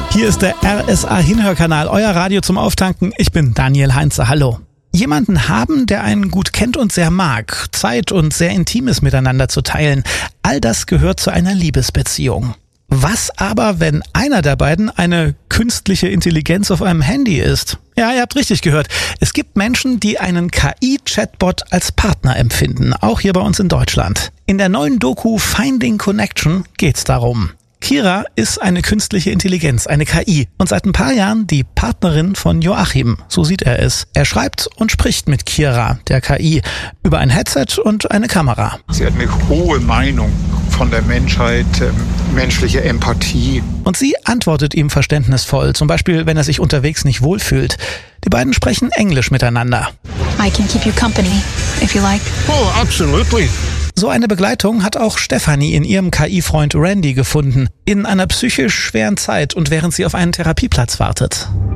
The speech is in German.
Hier ist der RSA-Hinhörkanal, euer Radio zum Auftanken. Ich bin Daniel Heinze, hallo. Jemanden haben, der einen gut kennt und sehr mag, Zeit und sehr Intimes miteinander zu teilen, all das gehört zu einer Liebesbeziehung. Was aber, wenn einer der beiden eine künstliche Intelligenz auf einem Handy ist? Ja, ihr habt richtig gehört. Es gibt Menschen, die einen KI-Chatbot als Partner empfinden, auch hier bei uns in Deutschland. In der neuen Doku Finding Connection geht's darum. Kira ist eine künstliche Intelligenz, eine KI und seit ein paar Jahren die Partnerin von Joachim, so sieht er es. Er schreibt und spricht mit Kira, der KI, über ein Headset und eine Kamera. Sie hat eine hohe Meinung von der Menschheit, menschliche Empathie. Und sie antwortet ihm verständnisvoll, zum Beispiel, wenn er sich unterwegs nicht wohlfühlt. Die beiden sprechen Englisch miteinander. I can keep you company, if you like. Oh, absolutely. So eine Begleitung hat auch Stefanie in ihrem KI-Freund Randy gefunden, in einer psychisch schweren Zeit und während sie auf einen Therapieplatz wartet.